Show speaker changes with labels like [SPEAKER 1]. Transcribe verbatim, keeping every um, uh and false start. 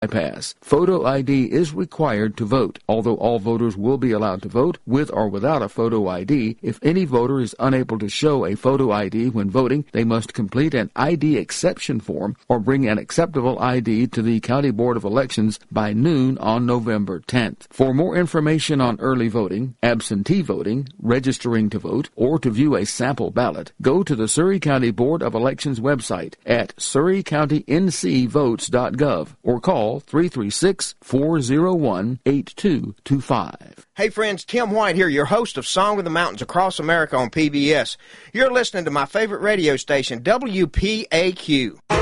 [SPEAKER 1] Pass. Photo I D is required to vote. Although all voters will be allowed to vote, with or without a photo I D, if any voter is unable to show a photo I D when voting, they must complete an I D exception form or bring an acceptable I D to the County Board of Elections by noon on November tenth. For more information on early voting, absentee voting, registering to vote, or to view a sample ballot, go to the Surry County Board of Elections website at surry county n c votes dot gov or call three three six, four zero one, eight two two five.
[SPEAKER 2] Hey friends, Tim White here, your host of Song of the Mountains Across America on P B S. You're listening to my favorite radio station, W P A Q.